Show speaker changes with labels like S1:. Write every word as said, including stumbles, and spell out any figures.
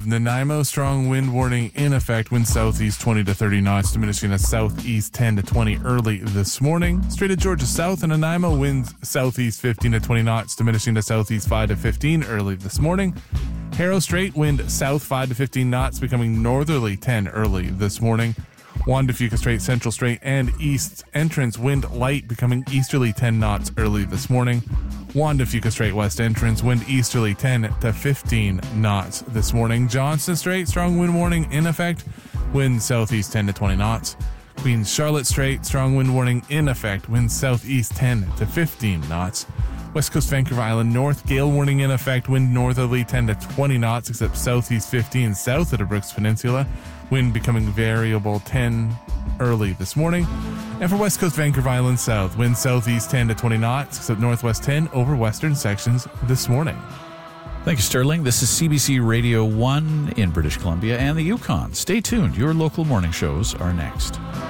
S1: Nanaimo, strong wind warning in effect. Wind southeast twenty to thirty knots, diminishing to southeast ten to twenty early this morning. Strait of Georgia south and Nanaimo, winds southeast fifteen to twenty knots, diminishing to southeast five to fifteen early this morning. Harrow Strait, wind south five to fifteen knots, becoming northerly ten early this morning. Juan de Fuca Strait, Central Strait, and East Entrance, wind light, becoming easterly ten knots early this morning. Juan de Fuca Strait, West Entrance, wind easterly ten to fifteen knots this morning. Johnston Strait, strong wind warning in effect, wind southeast ten to twenty knots. Queen Charlotte Strait, strong wind warning in effect, wind southeast ten to fifteen knots. West Coast Vancouver Island North, gale warning in effect, wind northerly ten to twenty knots, except southeast fifteen south of the Brooks Peninsula. Wind becoming variable ten early this morning. And for West Coast Vancouver Island South, wind southeast ten to twenty knots, except northwest ten over western sections this morning.
S2: Thank you, Sterling. This is C B C Radio one in British Columbia and the Yukon. Stay tuned. Your local morning shows are next.